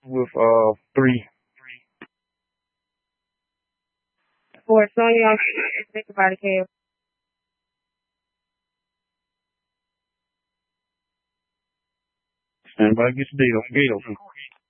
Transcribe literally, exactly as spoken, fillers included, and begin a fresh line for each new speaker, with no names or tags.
with uh three.
For Sonya, think about it, Kev.
Stand by, get the deal. Deal.